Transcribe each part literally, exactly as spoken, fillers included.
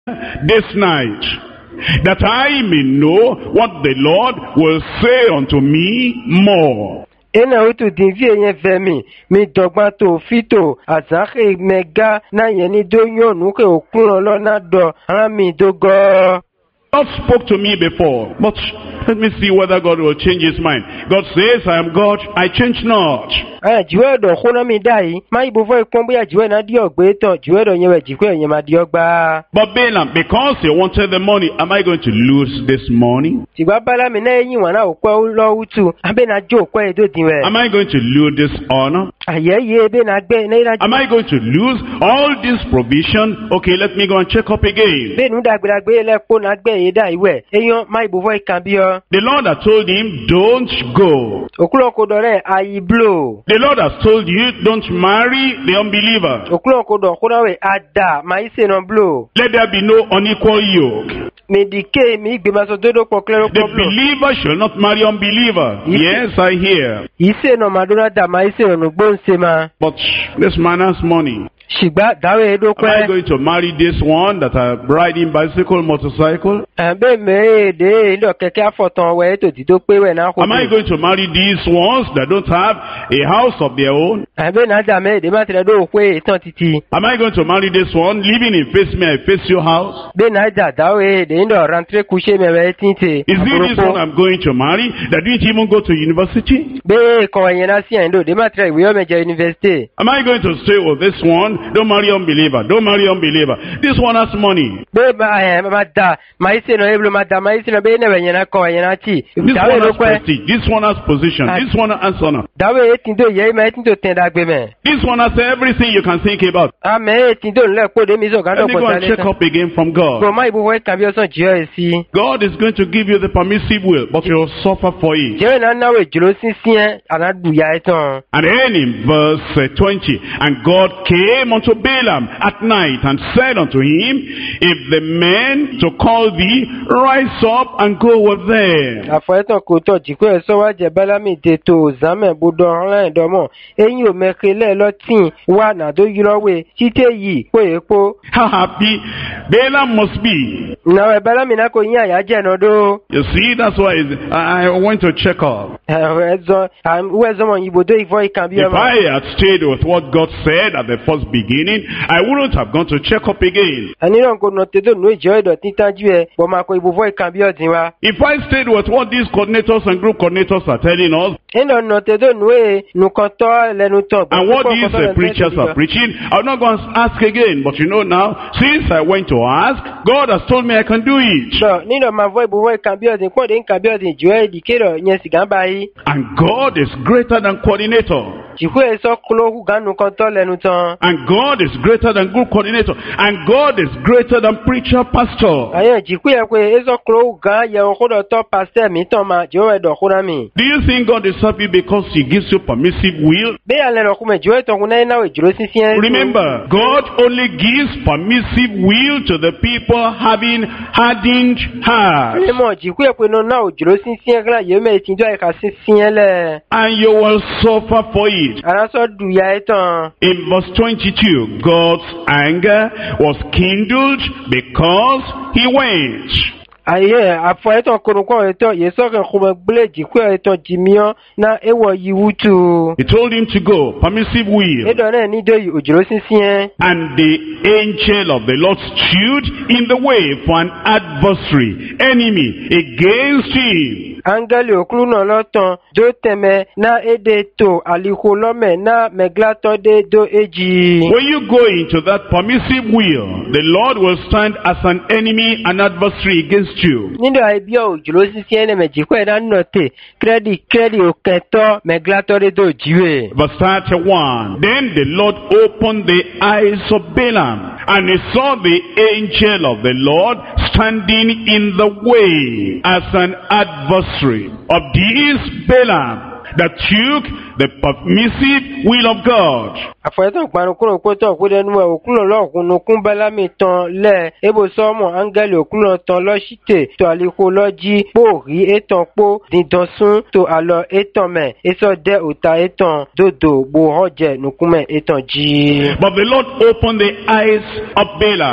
this night, that I may know what the Lord will say unto me more. Ena utu dinvi enye vemi mi dogma to fito azake mega na yeni do yonu ke okun lo na do ara mi do go. God spoke to me before, but let me see whether God will change his mind. God says, I am God, I change not. Ah, jiwe do khona mi dai, mai bo vo kon boya jiwe na di ogbe ton, jiwe do yewe jikwe yen ma di ogba. But Balaam, because he wanted the money, am I going to lose this money? Ti gba bala mi na yin wa na opo lo utu, abe na jo ko e do dinwe. Am I going to lose this honor? Ayeye be na gbe na ira. Am I going to lose all this provision? Okay, let me go and check up again. Be nu dagbe dagbe le po na gbe e da iwe. Eyan mai bo vo kan bi o. The Lord had told him, don't go. Okulo ko do re ayi blow. The Lord has told you, don't marry the unbeliever. Okulo ko do khona we ada mai se no blow. Let there be no unequal yoke. Medike mi gbe ma so dodo po klero The problem. believer shall not marry unbeliever. Yes, I hear. Ise no madura da mai se no gbo nse ma. But this man has money. Shigba dawe do Am I pe. going to marry this one that are riding bicycle, motorcycle? Be me de ndo keke afotan we to di do pe we na ko. Am I going to marry these ones that don't have a house of their own? Be na da me de ma tire do pe tan titi. Am I going to marry this one living in face me, I face your house? Be na da dawe de ndo rentre coucher me we tinte. Is it this one I'm going to marry that didn't even go to university? Be ko yen na si ndo de ma tire we o me je university. Am I going to stay with this one? Don't marry unbeliever. Don't marry unbeliever. This one has money. Be ba eh ma da mai se no eblo ma da mai se no be ne we yen na ko yen na ti. This Dawe one do has pe. prestige. This one has position. This one has honor. Dawe etindo ye ma etindo ten da gbe me. This one has everything you can think about. Amen etindo le po de mi so ga Let do me po go ta and le. check up again from God. Ko mai bo we kan bi o son ji o si. God is going to give you the permissive will, but you'll suffer for it. Je na na we juro sinsin anadu ya etan. And then in verse uh, twenty, and God came unto Balaam at night and said unto him, if the men to call thee, rise up and go with them. Afo etan ko to ji ko so wa je Balami de to zame bodo ran do mo. Eyin o mekele lo tin wa na do yirowe tite yi po epo. How happy Balaam must be. Na we Balami na ko yin aya je no do. You see, that's why it's- I I went to check up. Eh zo am we zo mo yibodo ifo ikan bi If o. I had stayed with what God said at the first beginning, I wouldn't have gone to check up again. Ani ron ko no te do no je do tin tanju e bo ma ko ibo fo ikan bi o din wa. If I stayed with what these coordinators and group coordinators are telling us, Eno no te do no e nu kan to lenu to. and what these uh, preachers are preaching, I'm not going to ask again. But you know now, since I went to ask, God has told me I can do it. So, nino ma vo ibo fo ikan bi o din ko de ikan bi o din jo e di kero yen sigan bayi. And God is greater than coordinator. Jiku e so klo ku ganu kan to lenu tan. And God is greater than group coordinator. And God is greater than preacher, pastor. Aye jiku e ko e so klo ga ye o ko do to pastor mi ton ma jo e do khura mi. Do you think God is happy because he gives you permissive will? Be ale ro ku me jo e ton ku na na we juro sinsin. Remember, God only gives permissive will to the people having hardened hearts. Ni mo jiku e ko no na o juro sinsin gra ye me tin jo e ka sinsin le. And you will suffer for it. Ara so du ya etan. In verse twenty-two, God's anger was kindled because he went. Aye afo etan korun ko etan ye so kan ko me ble jiku etan jimion na ewo yiwutu. He told him to go, permissive will. E do na ni do yi o juro sinsin. And the angel of the Lord stood in the way for an adversary, enemy against him. Angeli okulu na lotan do teme na ede to aliko lome na meglato de do eji. When you go into that permissive will, the Lord will stand as an enemy, an adversary against you. Nindo aibi o julo sisi ene meji ko na note credit credit o keto meglato de do jiwe. Verse thirty-one, then the Lord opened the eyes of Balaam, and he saw the angel of the Lord standing in the way as an adversary of this Balaam that took the permissive will of God. Afoyetan panu kuro ko to ko denu e okulo lo kunu kun Balami tan le ebo so mo angeli okulo tan lo site to aliko loji po ri etan po didan sun to alo etan me eso de ota etan dodo bo hoje nukume etan ji. But the Lord opened the eyes of Balaam,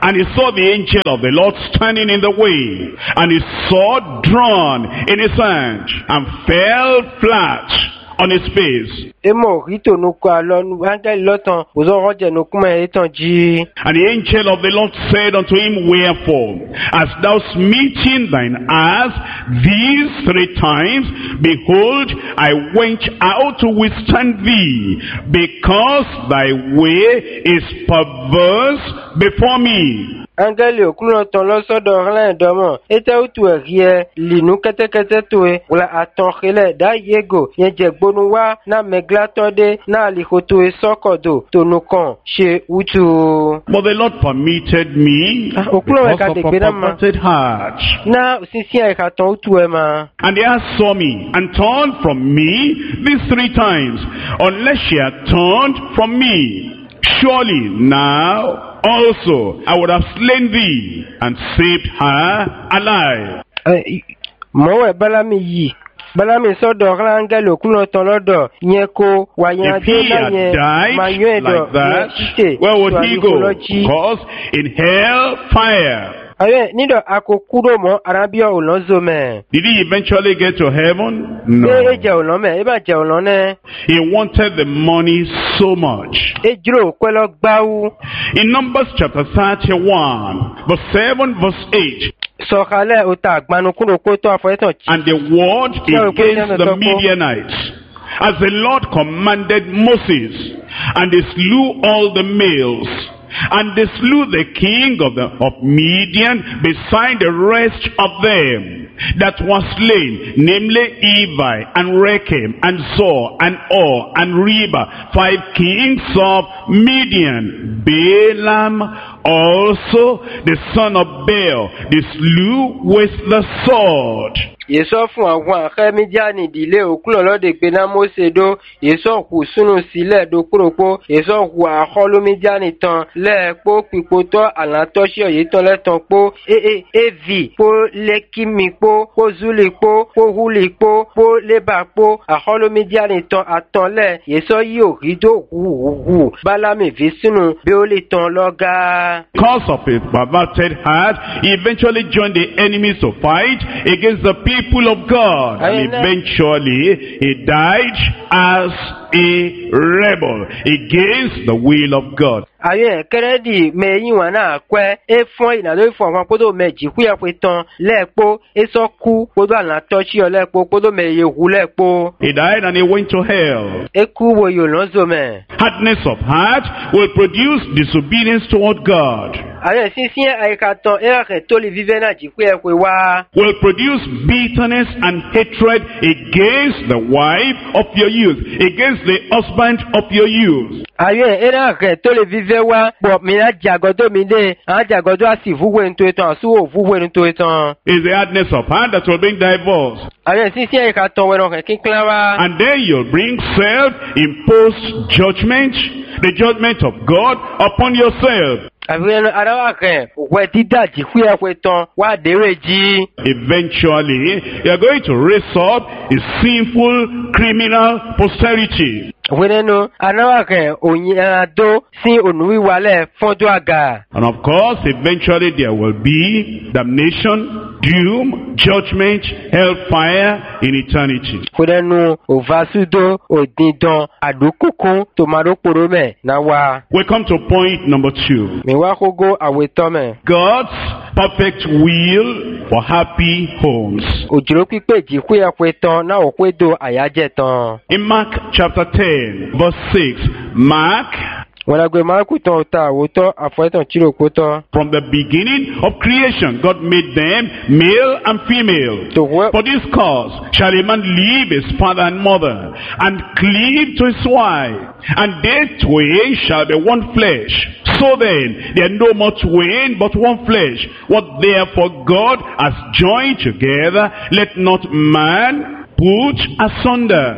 And he saw the angel of the Lord standing in the way, and his sword drawn in his hand, and fell flat on his face. Emo rito nuku alon angel lotan uzo roje nukume etan ji. And the angel of the Lord said unto him, Wherefore, as thou smitten thine ass these three times, behold, I went out to withstand thee, because thy way is perverse before me. Angeli okulo ton lo sodo ran domo ete utu erie linu ketekete toe wala aton khile da yego yen jegbonu wa na meglatode na likoto e sokodo tonukan she utu. But the Lord permitted me because of a perverted heart. Na sisi e ka ton utu e ma. And the ass saw me and turned from me these three times, unless she had turned from me. Surely now also I would have slain thee and saved her alive. Mowe balami yi. Balami sodo angel okulo ton lodo yen ko wayan If he had died like that, where would he go? Because in hell fire. Aye, nido akokuro mo arabia olonzo me. Did he eventually get to heaven? No. E je olon e ba je olon ne. He wanted the money so much. E juro kwelo gbawu. In Numbers chapter thirty-one, verse seven, verse eight. Sokale ota agbanu kuro ko to afoyetan. And the word against the Midianites, as the Lord commanded Moses, and they slew all the males. And they slew the king of the of Midian beside the rest of them that were slain, namely Evi and Rechem and Zor and Or and Reba, five kings of Midian. Balaam also, the son of Beor, they slew with the sword. Yeso fún àwọn akẹ́ Mídíánì ìdílé òkúlọ̀ lọ́dẹ̀ pé náà Mósè dó, Yeso kù súnú sílẹ̀ dókúròpó, Yeso kù àkọlù Mídíánì tán lẹ́ẹ̀pó pípò tọ́ àlàntọ́sí ọ̀yẹ́ tán lẹ́tàn pó, ee evi pó lẹ́kímì pó, pó zúlì pó, pó húlì pó, pó lébà pó, àkọlù Mídíánì tán àtànlẹ̀, Yeso yóò rí dó hùhùhù, Bálámì fi sínú bí ó lè tán lọ́gá. Because of his perverted heart, he eventually joined the enemies to fight against the people. People of God, and eventually he died as a rebel against the will of God. Aye, keredi me yiwa na kwe e fun ina lo fun kan podo meji ku ya pe tan lepo e so ku podo ala tochi o lepo podo me ye hu lepo. He died and he went to hell. E ku wo yo lonzo me. Hardness of heart will produce disobedience toward God. Aye, sinsin ay ka tan e re to le vive na ji ku e pe wa. Will produce bitterness and hatred against the wife of your youth, against the husband of your youth. Aye, e re to le vive wa bo mi na jagodo mi de an jagodo asi vuwe nto etan su o vuwe nto etan. Is the hardness of heart that will bring divorce. Aye, sinsin ay ka tan we ron kin klan wa. And then you'll bring self-imposed judgment, the judgment of God upon yourself. Eventually, you are going to raise up a sinful criminal posterity. And of course, eventually there will be damnation, doom, judgment, hellfire in eternity. We come to point number two. God's perfect will for happy homes. In Mark chapter ten, verse six, Mark, from the beginning of creation, God made them male and female. For this cause shall a man leave his father and mother, and cleave to his wife, and they twain shall be one flesh. So then, they are no more twain, but one flesh. What therefore God has joined together, let not man put asunder.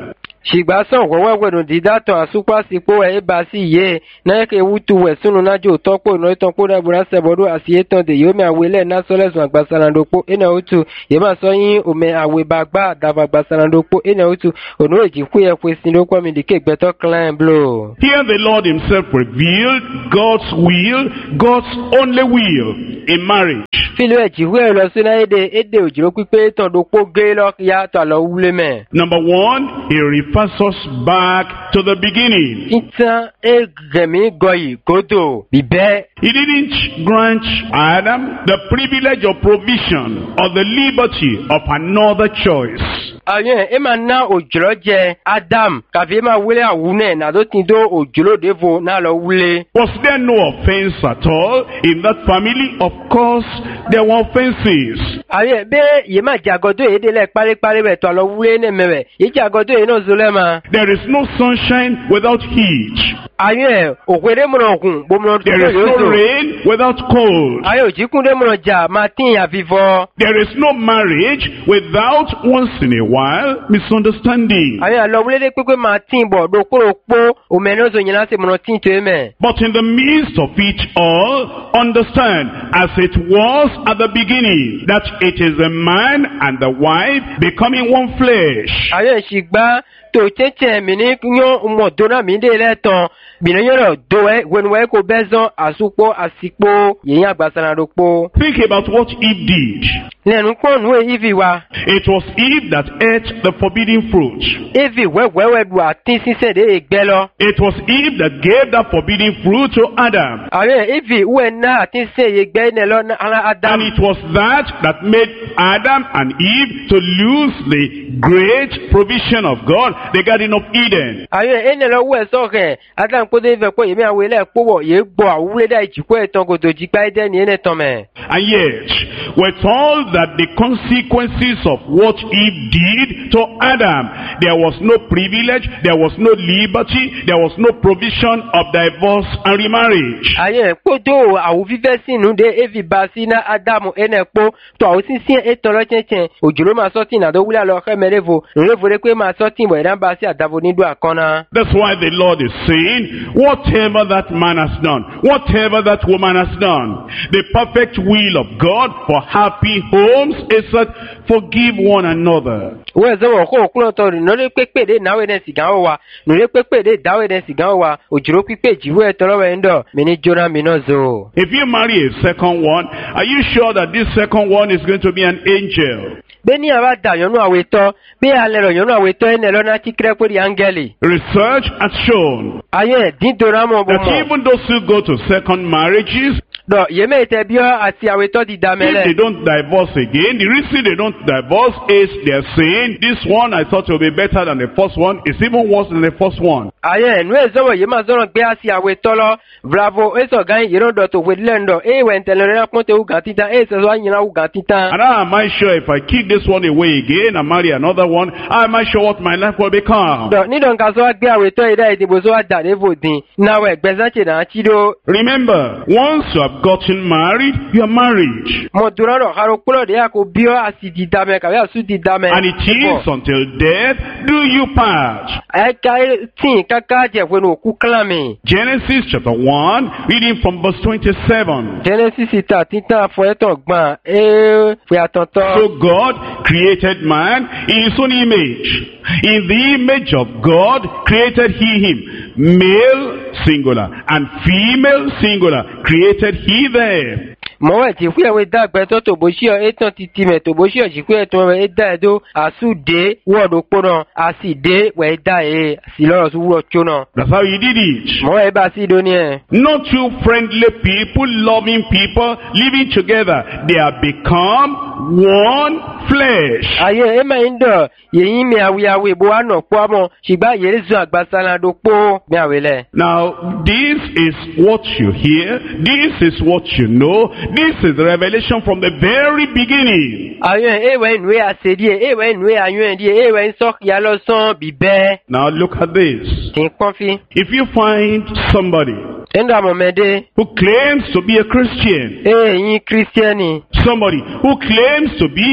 Shigba son wewe wedo didato asupa sipo e basi ye na ke wutu we sunu na jo topo no tonpo da bura sebodo asieton de yomi awele na soles wa gbasalandopo ena otu ye ma so yin ome awe bagba dava gbasalandopo ena otu ono eji ku ye kwesin lo kwa mi de ke gbeto clan blow. Here the Lord himself revealed God's will, God's only will in marriage. Filo eji we lo suna ede ede ojiro pipe ton dopo ge lo ya to lo wule me. Number one, he refers us back to the beginning. Ita e gemi goyi godo bibe. He didn't grant Adam the privilege of provision or the liberty of another choice. Ayen e ma na ojiro je Adam ka fi ma wule awune na do tin do ojiro devo na lo wule. Was there no offense at all in that family? Of course there were offenses. Ayen be ye ma jagodo e de le pare pare be to lo wule ne mewe. Ye jagodo e no zulema. There is no sunshine without heat. Ayen okwere mo kun bo mo There is no rain without cold. Ayo jikunde mo ja matin ya vivo. There is no marriage without once in a while misunderstanding. Ayen lo wule de pepe matin bo do koro po o menozo nyina se mo tin to eme. But in the midst of it all, understand, as it was at the beginning, that it is the man and the wife becoming one flesh. Ayen shigba to cheche mini nyo mo dona mi de le ton bino yoro do e when we ko bezon asupo asipo yin agbasana dopo. Think about what Eve did. Lenu ko nu e Eve wa. It was Eve that ate the forbidden fruit. Eve we we we do atin sise de egbe lo. It was Eve that gave that forbidden fruit to Adam. Ayen Eve we na atin se egbe ne lo na Adam. And it was that that made Adam and Eve to lose the great provision of God, the Garden of Eden. Ayen ene lo we so ke Adam ko de ve ko yemi awele powo ye gbo awule da ijiko eton godo jigba ide ni ene ton me. And yet, with all that the consequences of what Eve did to Adam, there was no privilege, there was no liberty, there was no provision of divorce and remarriage. Ayen podo awu vive sinu de Eve basi na Adam ene po to awu sinsin eton lo chenchen ojuro ma sorti na do wula lo kemelevo nrevo re pe ma sorti bo ina basi adavo ni do akona. That's why the Lord is saying, whatever that man has done, whatever that woman has done, the perfect will of God for happy homes is that forgive one another. We zo wo ko kulo to no le pepe de nawe den sigan wa no le pepe de dawe den sigan wa ojuro pipe jiwe toro we ndo mini jora minozo. If you marry a second one, are you sure that this second one is going to be an angel? Beni aba da yonu aweto be alero yonu aweto ene lo na tikre ko di angeli. Research has shown Aye din doramo bo that mo. even those who go to second marriages, Do yeme te bio ati aweto di if they damele. don't divorce again, the reason they don't divorce is they're saying, this one I thought will be better than the first one, it's even worse than the first one. Aye nu ezo yema zo gbe asi aweto lo bravo eso gan yero do to wedlendo e we ntele na ponte u gatita e so anyina u gatita. And how am I sure if I kick this one away again and marry another one, how am I sure what my life will become? Do ni don ka so gbe aweto ida idibo so ada levo din na we gbeza che na chido. Remember, once you have gotten married, you are married. Mo duraro haro kulo de ako bio asi di dame ka ya su di dame. And it is until death do you part. E ka tin kaka je we no ku klame. Genesis chapter one, reading from verse twenty-seven. Genesis ita tinta fo eto gban e fi atonto. So God created man in his own image. In the image of God created he him. Male singular and female singular created he them. Mo we ti fi ewe dagbe to to bo si o etan titi me to bo si o ji pe to we da edo asu de wo do poro asi de we da e si lo su wo chona. That's how he did it. Mo e ba si do ni e. Not two friendly people, loving people, living together. They have become one flesh. Aye e ma indo yin mi awi awi bo ano po mo sigba ye zu agbasala do po mi awele. Now, this is what you hear. This is what you know. This is the revelation from the very beginning. Aye e we nwe asedi e we nwe anwen di e we so ya lo son bibe. Now look at this. Tin konfi. If you find somebody Enda mo mede who claims to be a Christian, e yin Christiani. somebody who claims to be a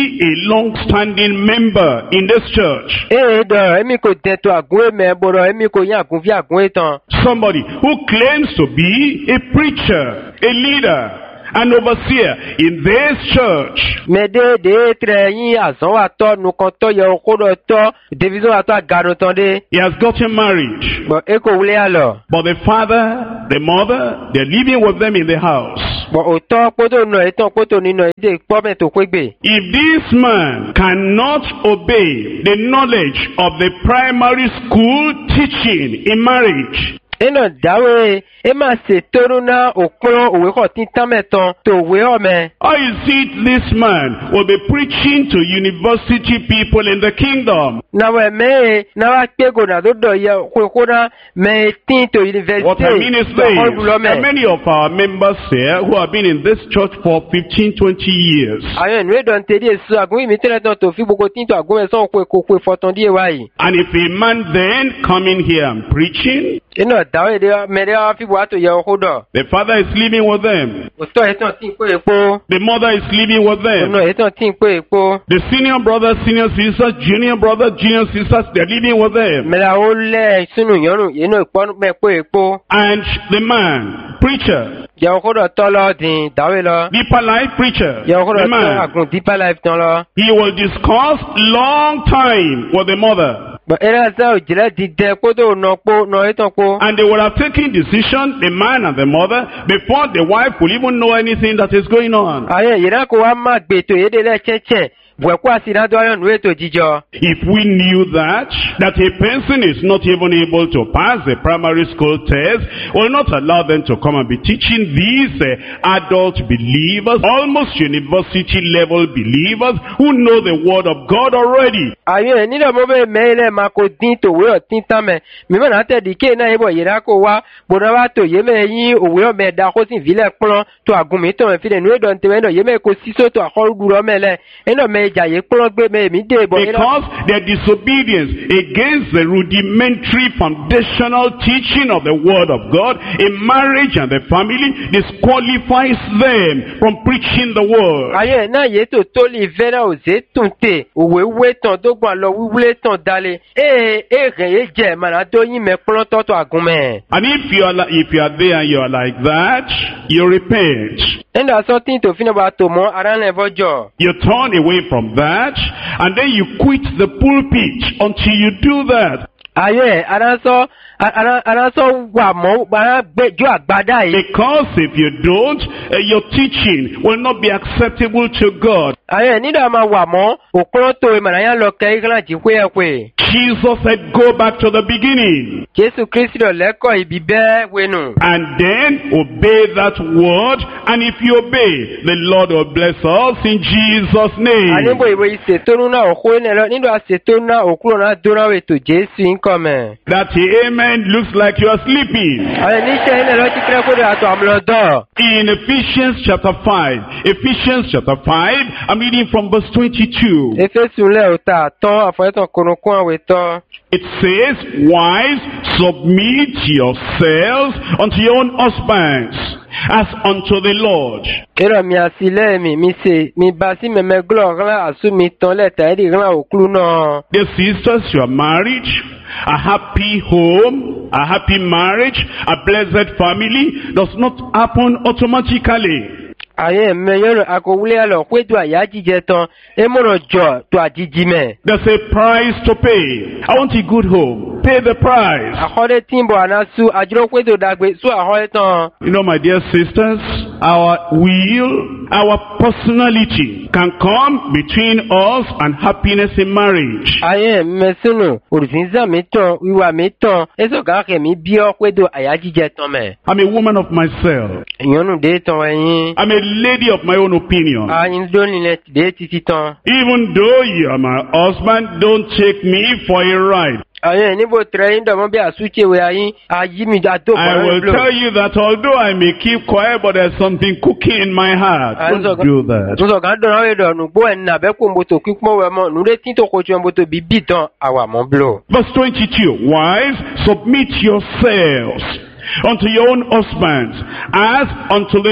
long-standing member in this church. Eh, do emi ko teto agun me boro emi ko yan agun fi agun etan. Somebody who claims to be a preacher, a leader, an overseer in this church. Me de de tre yin azan wa to nu kan to ye ko do to division wa to agaro tan de. He has gotten married. But e ko wule alo. But the father, the mother, they're living with them in the house. But o to poto no etan poto ni no ide po me to kwegbe. If this man cannot obey the knowledge of the primary school teaching in marriage, eno dawe e ma se toro na okun owe ko tin tan metan to we o me. how is it this man will be preaching to university people in the kingdom? Na we me na wa pe go na do do ye ko ko na me tin to university. What I mean is this, there are many of our members here who have been in this church for fifteen, twenty years. Ayen we don te die su agun mi tele don to fi gbogbo tin to agun me so ko ko ko foton die wa yi. And if a man then coming here and preaching, eno dawe de me de wa fi bo ato ye ko do. the father is living with them, O to etan tin ko epo. the mother is living with them, No etan tin ko epo. the senior brothers, senior sisters, junior brothers, junior sisters, they're living with them. Me la o le sinu yorun ye no ipon me ko epo. And the man, preacher, Ye ko do to lo din dawe lo. deeper life preacher, Ye ko do the to man, agun deeper life tan lo. he will discuss long time with the mother. But era sa o jile dide ko do no po no etan po. And they will have taken decision, the man and the mother, before the wife will even know anything that is going on. Aye yira ko wa ma gbe to yede le cheche. Bwe kwa si na do ayon nu eto jijo. If we knew that, that a person is not even able to pass the primary school test, will not allow them to come and be teaching these uh, adult believers, almost university level believers, who know the word of God already. Aye ni do mo be mele ma ko din to we o tin tan me. Mi ma na te di ke na ebo yira ko wa bo na wa to ye me yin owe o me da ko sin vile plon to agun mi to me fi de nu e don te me no ye me ko siso to akol duro mele. Eno me jaye plon gbe me mi de bo. Because their disobedience against the rudimentary foundational teaching of the word of God in marriage and the family disqualifies them from preaching the word. Aye na ye to to li vera o ze tunte owe we tan to gba lo wiwule tan dale. Eh eh re ye je ma na do yin me plon to to agun me. And if you are like, if you are there and you are like that, you repent. Enda something to fin about to mo aran le vojo. You turn away from that, and then you quit the pulpit until you do that. Aye aran so aran aran so wa mo ba gbe jo agbada yi. Because if you don't, uh, your teaching will not be acceptable to God. Aye ni da ma wa mo okun to e manayan lo ke igran ji pe e pe. Jesus said, go back to the beginning. Jesu Kristi lo leko ibi be wenu. And then obey that word. And if you obey, the Lord will bless us in Jesus' name. Ani bo ibo ise tonu na oko ne lo ni do ase tonu na okuro na do na we to Jesu nkome. That amen looks like you are sleeping. Aye ni se ne lo ti kre ko de ato amlo do. In Ephesians chapter five, Ephesians chapter five, I'm reading from verse twenty-two. Efesu le o ta ton afoyetan korokun awe to. It says, wives, submit yourselves unto your own husbands, as unto the Lord. Ero mi asile mi mi se mi basi me me gloire la asu mi ton le ta ri ran okulu no. Dear sisters, you are married, a happy home, a happy marriage, a blessed family does not happen automatically. Aye me yoro akowule alo pe do aya jije tan e mo ro jo to ajiji me. There's a price to pay. I want a good home. Pay the price. Akode timbo anasu ajuro pe do dagbe su ahore tan. You know, my dear sisters, our will, our personality can come between us and happiness in marriage. Aye me sunu orifinza mi tan wiwa mi tan eso ga ke mi bi o pe do aya jije tan me. I'm a woman of myself. Eyonu de tan eyin. I'm a lady of my own opinion. Ayin do ni le de titi tan. Even though you are my husband, don't take me for a ride. Aye ni bo tre ndo mo bi asuche we ayin ayi mi da to. I will tell you that although I may keep quiet, but there's something cooking in my heart. Don't do that. Nso ga do na we do nu gbo en na be ko mbo to kikmo we mo nu re tin to ko ju mbo to bi bi tan awa mo blow. Verse twenty-two, wives, submit yourselves unto your own husbands, as unto the Lord.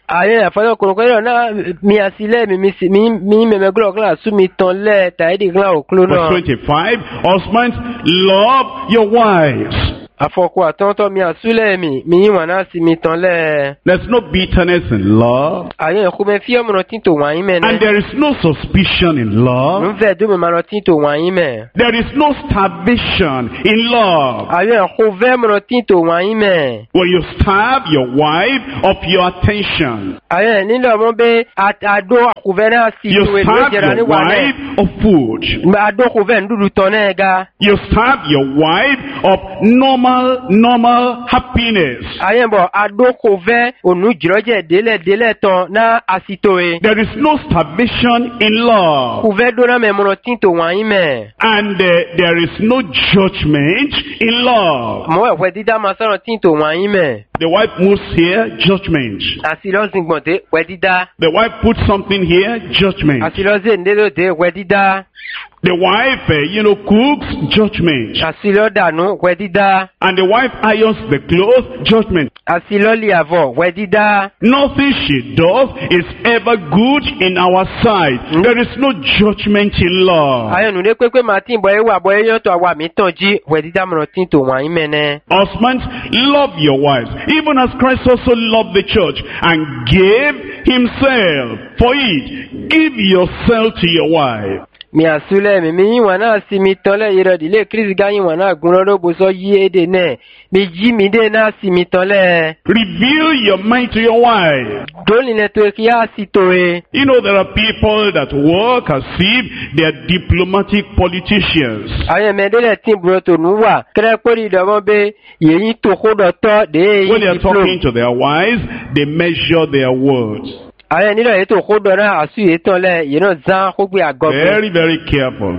Aye, afalo kono kono na mi asile mi mi mi mi me glo kla su mi ton le ta edi kla oklo no. Verse twenty-five, husbands, love your wives. Afoko atonto mi asule mi mi wana si mi ton le. There's no bitterness in love. Aye, ko me fi omo tinto wan ime ne. And there is no suspicion in love. Nve do me ma tinto wan ime. There is no starvation in love. Aye, ko ve mo tinto wan ime. When you starve your wife of your attention, Aye, ni lo mo be ado ko ve na si you we starve jera ni your wa wife ne. of food. Ma ado ko ve ndudu ton e ga. You starve your wife of normal, normal happiness. Aye bo ado ko ve onu jiroje dele dele ton na asitoe. There is no starvation in love. Ko ve do na me mo tinto wan ime. And uh, there is no judgment in love. Mo we dida ma so tinto wan ime. The wife moves here, judgment. Asilo zingbonte we dida. The wife puts something here, judgment. Asilo ze ndelo de we dida. The wife, uh, you know, cooks, judgment. Asilo danu we dida. And the wife irons the clothes, judgment. Asilo li avo we dida. Nothing she does is ever good in our sight. There is no judgment in love. Aye nu de kwekwe matin boy wa boy yo to awa mi tonji we dida mo tinto wan ime ne. Husbands, love your wives, even as Christ also loved the church and gave himself for it. Give yourself to your wife. Mi asule mi mi wana si mi tole yero dile Chris ganyi wana gunro bo so yi ede ne. Mi ji mi de na si mi tole. Reveal your mind to your wife. Doli ne to ki asitoe. You know, there are people that work as if they are diplomatic politicians. Aye me de le tin bro to nuwa. Kre pori do mo be yeyin to kodo to de When they are yi talking to their wives, they measure their words. Aye ni lo eto kodo na asu eton le ye no zan ko gbe agogo. Very, very careful.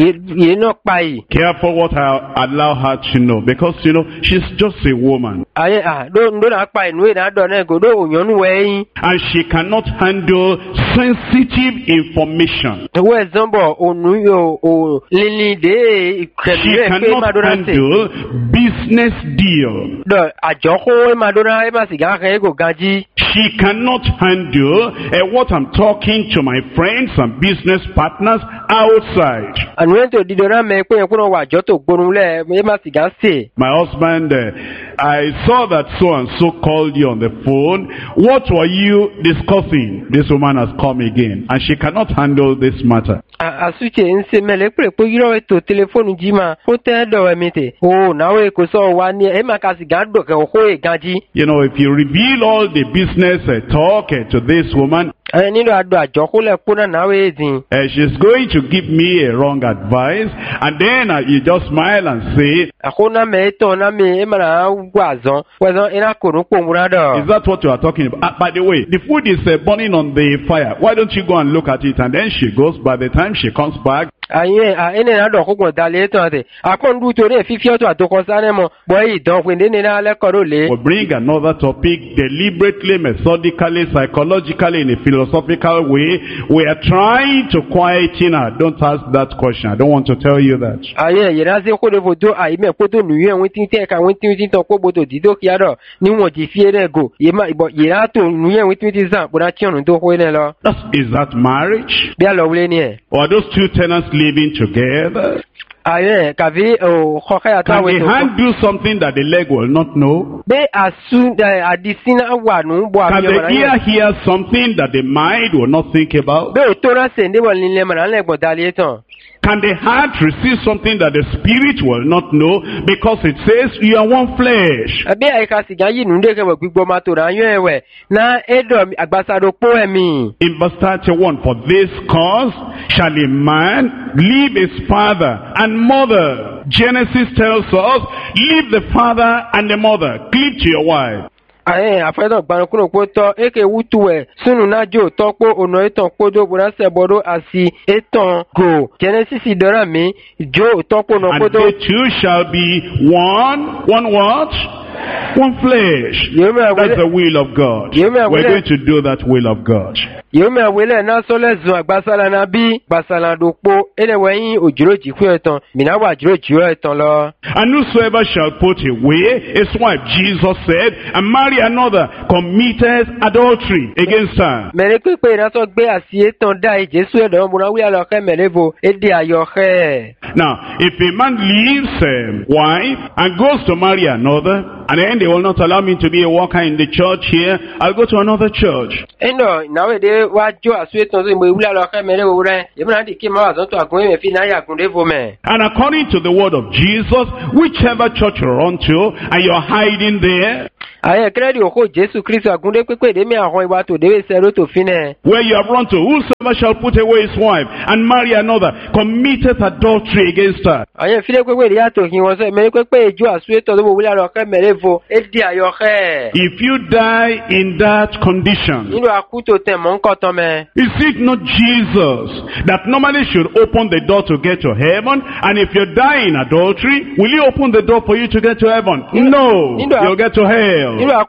Ye no pa yi. Careful what I allow her to know, because, you know, she's just a woman. Aye ah do ndo na pa inu e na do na go do onyonu we yin. And she cannot handle sensitive information. We zombo onu yo o lili de She ikele pe cannot madora se. handle business deal. Do ajoko e madora e ma siga kan e go gaji. She cannot handle uh, what I'm talking to my friends and business partners outside. Anu ento didora me pe en kuno wa joto gbonun le e ma siga se. My husband, uh, I saw that so and so called you on the phone. What were you discussing? This woman has come again, and she cannot handle this matter. Asuche nse mele pe po yiro to telephone jima o te do we mete. Oh na we ko so wa ni e ma ka siga do ke o ko e gaji. You know, if you reveal all the business uh, talk uh, to this woman, Eh ni do ado ajoko le kuna na we ezin. uh, she's going to give me a wrong advice, and then uh, you just smile and say, Akona me to na me e ma na gwazon. Wazon ina ko no po mura do. is that what you are talking about? Uh, by the way, the food is uh, burning on the fire. Why don't you go and look at it? And then she goes. By the time she comes back, Aye a ene na do ko gbo dale to ate. Akon du to re fifi o to atoko sane mo. Boy idon pe ne na le ko le. we'll bring another topic deliberately, methodically, psychologically, in a philosophical way. We are trying to quieten her. Don't ask that question. I don't want to tell you that. Aye ye na se ko le foto ayi me ko to nu yen won tin te ka won tin tin to ko boto dido ki ado ni won ti fi ere go. Ye ma ibo ye na to nu yen won tin tin san bo na ti onu to ko le lo. That's, is that marriage? Bi a lo wle ni e. Or are those two tenants living together? Aye ka vi o ko ka ata Can we the to. hand do something that the leg will not know? Be asu adisina wa nu bo Can ami the o ear hear something that the mind will not think about? be o to ra se nde bo ni le ma na le gbon dale tan. Can the heart receive something that the spirit will not know? Because it says you are one flesh. Abi ai ka siga yi nu de ke we gbigbo ma to ra yan ewe na edo agbasado po emi. In verse thirty-one, for this cause shall a man leave his father and mother. Genesis tells us, leave the father and the mother. Cleave to your wife. Aye afedo gbanu kuno po to eke wutu e sunu na jo to po ono eton podo bura se bodo asi eton go. Genesis dora mi jo to po no And podo. they two shall be one, one what? One flesh. That's the will of God. We're going to do that will of God. And whosoever shall put away his wife, Jesus said, and marry another, committed adultery against her. Now, if a man leaves a wife and goes to marry another, and then they will not allow me to be a worker in the church here, I'll go to another church. And according to the word of Jesus, whichever church you're on to, and you're hiding there, where you have run to, whosoever shall put away his wife and marry another, committed adultery against her. If you die in that condition, is it not Jesus that normally should open the door to get to heaven? And if you die in adultery, will he open the door for you to get to heaven? No, you'll get to hell. But if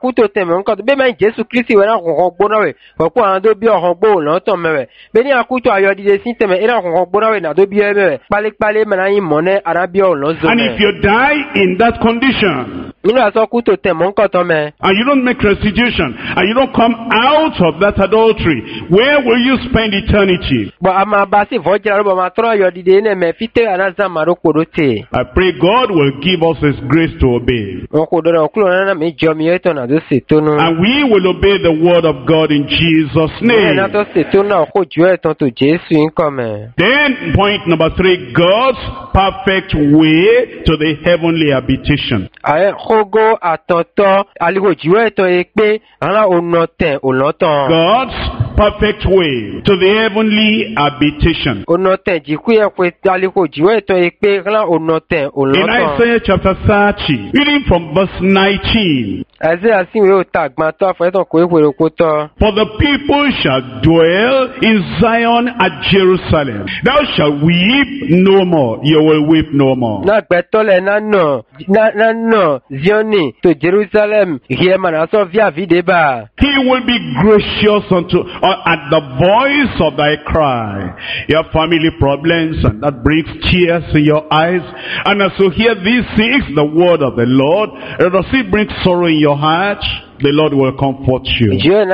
you die in that condition, and you don't make restitution, and you don't come out of that adultery, where will you spend eternity? I pray God will give us His grace to obey. And we will obey the word of God in Jesus' name. Then point number three, God's perfect way to the heavenly habitation. God's perfect way to the heavenly habitation. In Isaiah chapter thirty, reading from verse nineteen. For the people shall dwell in Zion at Jerusalem. Thou shalt weep no more. You will weep no more. He will be gracious unto uh, at the voice of thy cry. You have family problems, and that brings tears in your eyes. And as you hear these things, the word of the Lord, does it bring sorrow in your heart? The Lord will comfort you.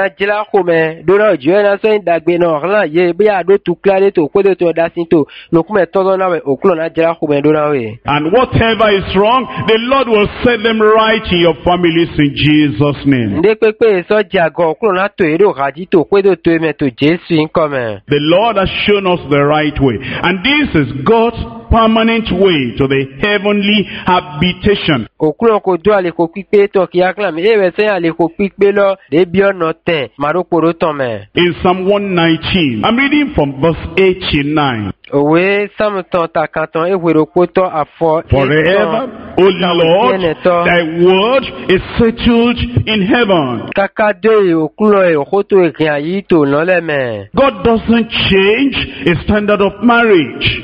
And whatever is wrong, the Lord will set them right in your families in Jesus' name. The Lord has shown us the right way. And this is God's permanent way to the heavenly habitation. In Psalm one nineteen, I'm reading from verse eighty-nine. Forever, O Lord, thy word is settled in heaven. God doesn't change his standard of marriage.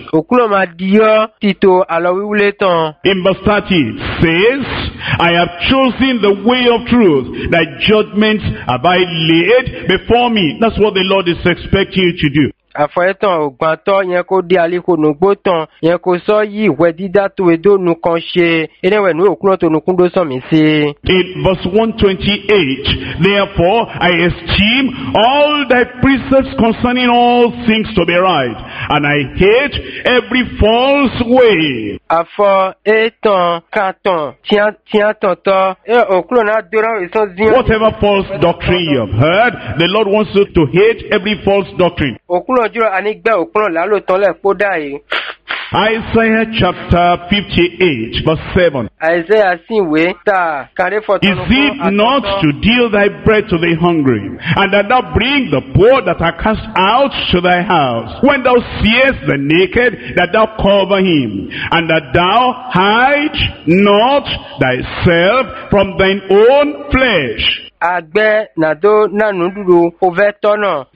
In verse thirty, it says, I have chosen the way of truth, thy judgments have I laid before me. That's what the Lord is expecting you to do. In verse one twenty-eight, therefore I esteem all thy precepts concerning all things to be right, and I hate every false way. Whatever false doctrine you have heard, the Lord wants you to hate every false doctrine. Isaiah chapter fifty-eight, verse seven. Is it not to deal thy bread to the hungry, and that thou bring the poor that are cast out to thy house? When thou seest the naked, that thou cover him, and that thou hide not thyself from thine own flesh. Agbe nado nanududu ovetona ba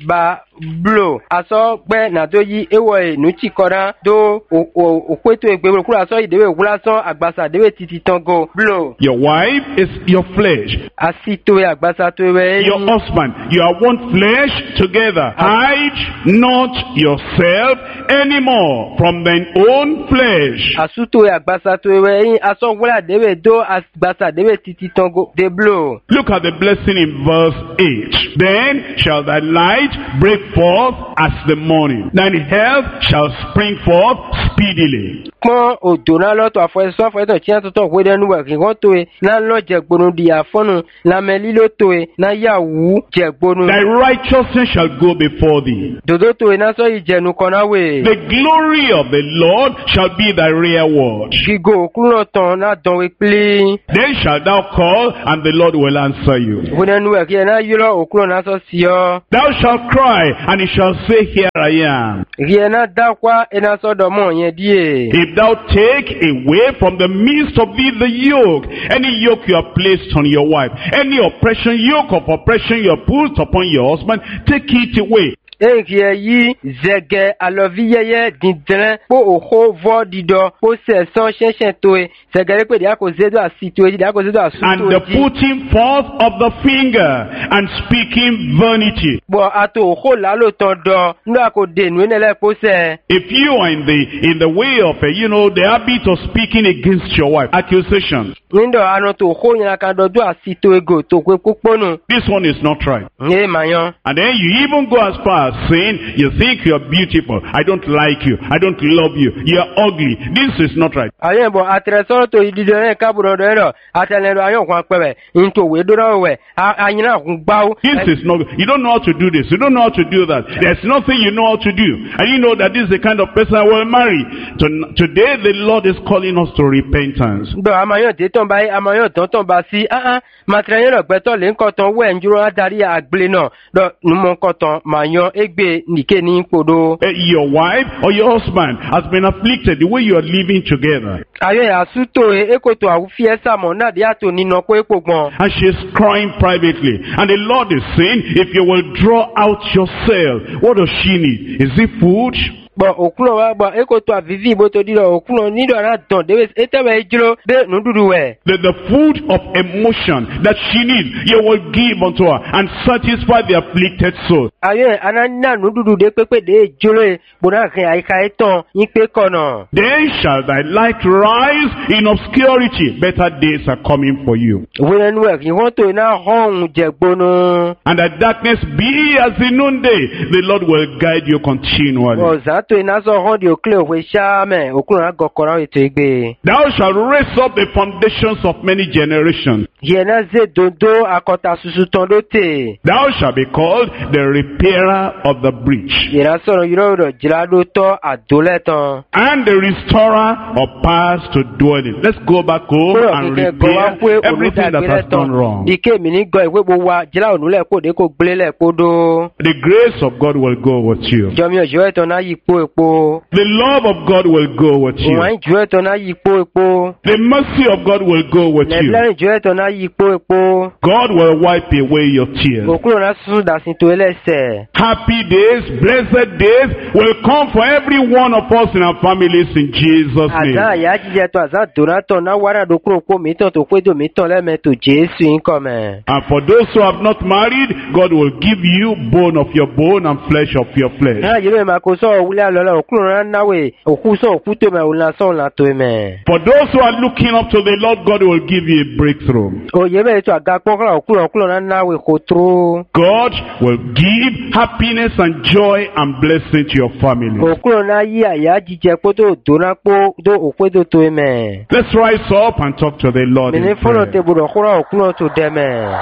Blow. Aso gbe na do yi ewo e nuchi koran do okweto egbe kura aso idewe wulasan agbasa dewe titi tango. Blow. Your wife is your flesh. Asito e agbasa to we. Your husband, you are one flesh together. Hide not yourself anymore from thine own flesh. Asuto e agbasa to we aso wula dewe do agbasa dewe titi tango. De blow. Look at the blessing in verse eight. Then shall thy light break forth as the morning. Thine health shall spring forth speedily. Pon odona lo to afeso afeto ti an to we denu we kin to e na lo jegbonu di afonu na meli lo to e na yawu jegbonu. Thy righteousness shall go before thee. Dodo to e na so ijenu kona we. The glory of the Lord shall be thy reward. Gigo kulo ton na don we pli. Then shalt thou call, and the Lord will answer you. We denu we kin na yulo okulo na so siyo. Thou shalt cry, and he shall say, Here I am. Riena da kwa e na so do mo yen die. If thou take away from the midst of thee the yoke, any yoke you have placed on your wife, any oppression, yoke of oppression you have put upon your husband, take it away. Enkie yi zege aloviyeye dindren po oho vo dido po se son shenchen toe segere pe dia ko zedo asito e dia ko zedo asuto and the putting forth of the finger and speaking vanity. Bo ato oho la lo ton do no ko de nu nele po se. If you are in the in the way of uh, you know the habit of speaking against your wife, accusations. Nindo ano to oho yin kan do do asito ego to pe poponu. This one is not right. Ne mayan. And then you even go as far as saying you think you are beautiful. I don't like you. I don't love you. You are ugly. This is not right. Ayen bo atreso to idido en kaburo do ero atelero ayon kan pewe into we do we ayina kun gbawo. This is not, you don't know how to do this. You don't know how to do that. There's nothing you know how to do. And you know that this is the kind of person I will marry. To, today the Lord is calling us to repentance. Do amayon te ton bai amayon ton ton ba si ah ah matreyen lo gbeto le nkan ton we njuro adari agble na do nu mo nkan ton mayon egbe nike ni podo. Uh, your wife or your husband has been afflicted the way you are living together. Ayo asuto e ekoto awufi esa mo na dia to nino ko epogbon. And she's crying privately. And the Lord is saying, if you will draw out yourself, what does she need? Is it food? But okulo wa ba ekoto avivi bo to dilo okulo nido na don de etewe ejiro be nududu we. The, the food of emotion that she needs, you will give unto her and satisfy the afflicted soul. Ayo anana nududu de pepe de ejiro bona kin aika eton yin pe kono. Then shall thy light rise in obscurity. Better days are coming for you. We nu e won to na hon jegbono. And the darkness be as the noonday. The Lord will guide you continually. O zato ina so hon di okle we shame okulo na gokora eto igbe. Thou shalt raise up the foundations of many generations. Yena ze dodo akota susu tondote. Thou shalt be called the repairer of the breach, Yena so yiro ro jilado to adoleton. and the restorer of paths to dwell in. Let's go back home and repair everything that has gone wrong. Dike mi ni go iwe bo wa jila onule ko de ko gbele ko do. The grace of God will go with you. Jomi ojo eto na yipo epo. The love of God will go with you. Wan jo eto na yipo epo. The mercy of God will go with you. Leblan jo eto na yipo epo. God will wipe away your tears. Okulo na susu da sin to elese. Happy days, blessed days will come for every one of us in our families in Jesus' name. Aza ya jije to aza donato na wara do kuro ko mi ton to kwedo mi ton le me to Jesu yin come. And for those who have not married, God will give you bone of your bone and flesh of your flesh. Na yiro ma ko so wule alola okulo na nawe oku so oku to me wula so la to me. For those who are looking up to the Lord, God will give you a breakthrough. O ye me to aga pokla okulo okulo na nawe ko tro. God will give happiness and joy and blessing to your family. Okulo na yi aya jije ko to donapo do okwedo to me. Let's rise up and talk to the Lord in Mene follow te prayer. budo kura okulo to deme.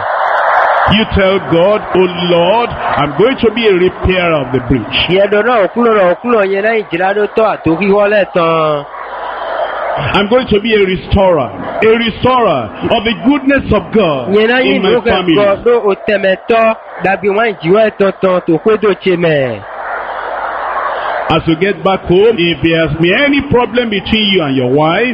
You tell God, oh Lord, I'm going to be a repairer of the breach. Ye do na okulo ro okulo ye na ijilado to atoki wole tan. I'm going to be a restorer, a restorer of the goodness of God Ye na yi in my no ke family. go do otemeto dabi wan jiwe tonton to kwedo cheme. As you get back home, if there has been any problem between you and your wife,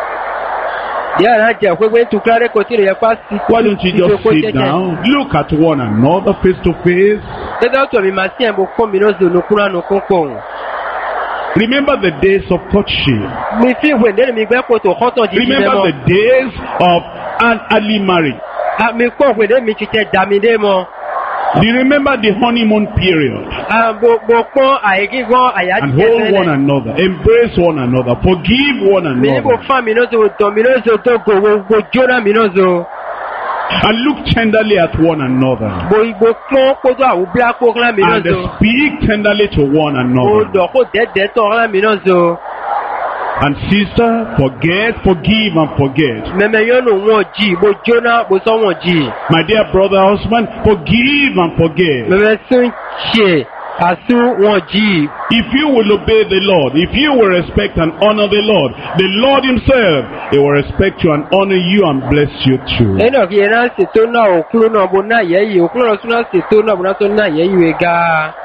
Ya na je kwegbe tu klare ko ti re pa si. why don't you just sit down, look at one another face to face, Bẹ́ẹ̀ tó mi máa sí ẹ̀ bó fún mi lọ́sọ̀ nukúnra nukún pọ̀. Remember the days of courtship. Mi fi ìwé ìdẹ́rẹ̀ mi gbẹ́ kó tó kọ́tọ̀ jíjí lẹ́mọ̀. Remember the days of an early marriage. Mi kọ́ ìwé ìdẹ́rẹ̀ mi ti tẹ dàmí dé mọ́. Do you remember the honeymoon period? Gbogbo pọ́n àyíkígbọ́n àyájí And hold one another, embrace one another, forgive one Mi ní kò another, fún mi lọ́sọ̀ tọ̀ mi lọ́sọ̀ tó gbogbo jóná mi lọ́sọ̀. and look tenderly at one another, Gbogbo pọ́n kótó àwọn bíláko rán mi and lọ́sọ̀. speak tenderly to one Mo another. dọ̀ kó dẹ́dẹ́ tọ̀ rán mi lọ́sọ̀. And sister, forget, forgive, and forget. Mẹ̀mẹ̀ yọ́nù wọn jì, mo jóná, mo sọ wọn jì. My dear brother, husband, forgive and forget. Mẹ̀mẹ̀ sún ṣe àsú wọn jì. If you will obey the Lord, if you will respect and honor the Lord, the Lord himself, he will respect you and honor you and bless you too. Ẹnu ọ̀kì yẹn náà ṣètò náà òkúrò náà bó náà yẹ yìí, òkúrò náà tún náà ṣètò náà bó náà tó náà yẹ yìí ga.